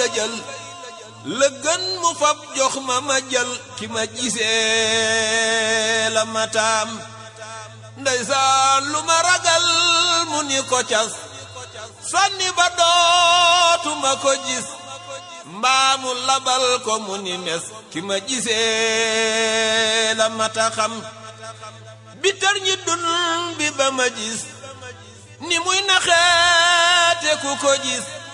jël la gën mu fab jox ma jël ki ma gisee la mataam ndeysaan lu ma ragal mu ni ko cas sànni ba dootuma ko gis mbaamu labal ko mu ni mes ki ma gisee la mata xam bi tar ñi dun bi ba ma gis ni muy naxeete ku ko gis